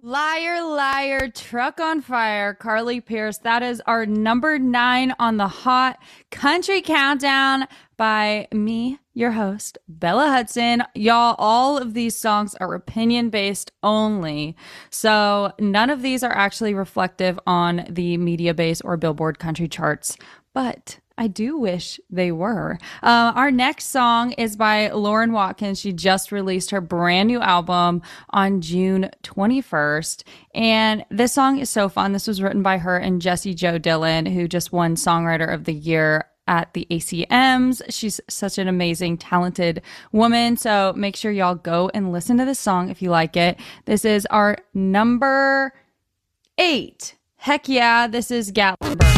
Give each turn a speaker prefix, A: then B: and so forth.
A: Liar, liar, truck on fire, Carly Pierce. That is our number 9 on the Hot Country Countdown by me, your host, Bella Hudson. Y'all, all of these songs are opinion based only. So none of these are actually reflective on the media base or Billboard country charts, but I do wish they were. Our next song is by Lauren Watkins. She just released her brand new album on June 21st. And this song is so fun. This was written by her and Jessie Jo Dillon, who just won Songwriter of the Year at the ACMs. She's such an amazing, talented woman. So make sure y'all go and listen to this song if you like it. This is our number 8. Heck yeah, this is Gatlinburg.